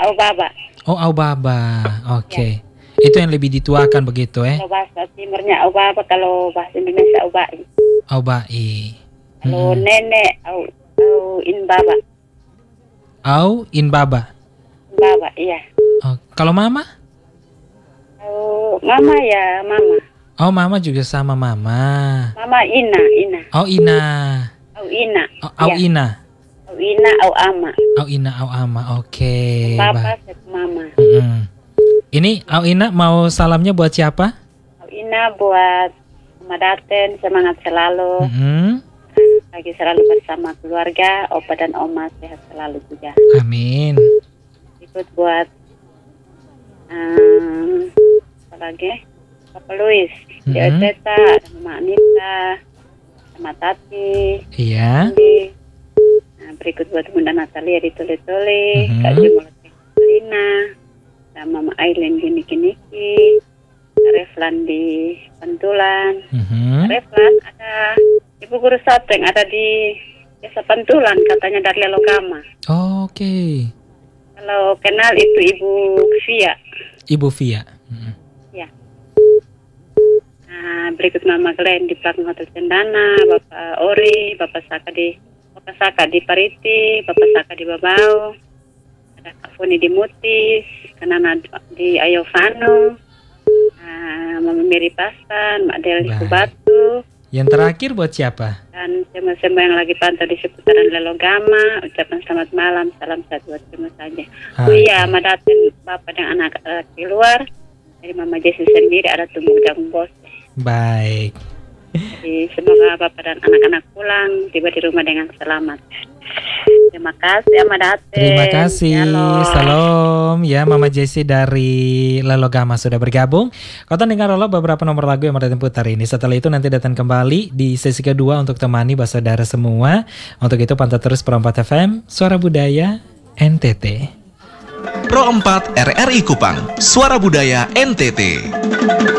au baba. Oh, au baba. Oke. Itu yang lebih dituakan begitu Kalau bahasa timurnya au baba, kalau bahasa Indonesia au bai. Au bai. Kalau nenek au in baba. Au in baba. Baba, iya. Oh, kalau mama? Au mama ya mama. Oh, mama juga sama mama. Mama ina. Oh, ina. Au ina. Oh, au ya. ina. Au ina au ama. Au ina, au ama. Oke. Baba sama mama. Ini au ina mau salamnya buat siapa? Au ina buat Mama Daten, semangat selalu. Lagi selalu bersama keluarga, opa dan oma sehat selalu juga. Amin. Ikut buat apa lagi? Papa Luis, Teta, ada Mama Anita, sama Tati. Iya. Nah, berikut buat Bunda Natalia di Tole-Tole, Kak Jumul Lina, dan Mama Aileen di Niki-Niki, Reflan di Pantulan. Reflan ada Ibu Guru satu yang ada di Desa Pantulan, katanya dari Lelogama. Oke. Kalau kenal itu Ibu Fia. Ibu Fia. Ya. Nah, berikut Mama Glenn di Plakung Hotel Cendana, Bapak Ori, Bapak Saka di Pariti, Bapak Saka di Babau, ada Kak Funi di Mutis, Kanana di Ayovano, Mama Miri Pasan, Mak Del di Kubatu. Yang terakhir buat siapa? Dan semua yang lagi pantau di seputaran Lelogama, ucapan selamat malam, salam sehat buat semua saja. Oh iya, Madaten Bapak dan anak di luar, dari Mama Jessi sendiri ada tumbuh jagung bos. Baik. Jadi semoga Bapak dan anak-anak pulang tiba di rumah dengan selamat. Terima kasih Madaten. Terima kasih. Salam ya Mama Jessi dari Lelogama sudah bergabung. Kau dengar beberapa nomor lagu yang Madaten putar ini. Setelah itu nanti datang kembali di sesi kedua untuk temani Basaudara semua. Untuk itu pantau terus Pro 4 FM, Suara Budaya NTT. Pro 4 RRI Kupang, Suara Budaya NTT.